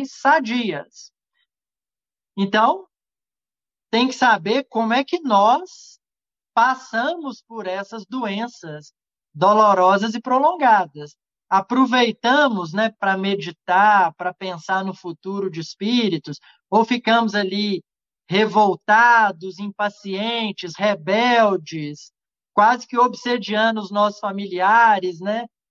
sadias. Então, tem que saber como é que nós passamos por essas doenças dolorosas e prolongadas. Aproveitamos, né, para meditar, para pensar no futuro de espíritos, ou ficamos ali revoltados, impacientes, rebeldes, quase que obsediando os nossos familiares, né,